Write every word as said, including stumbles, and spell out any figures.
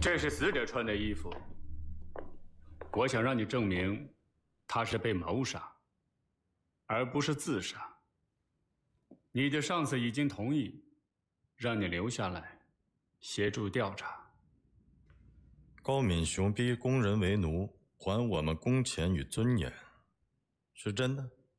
这是死者穿的衣服，我想让你证明他是被谋杀，而不是自杀。你的上司已经同意让你留下来协助调查。 高敏雄逼工人为奴，还我们工钱与尊严，是真的？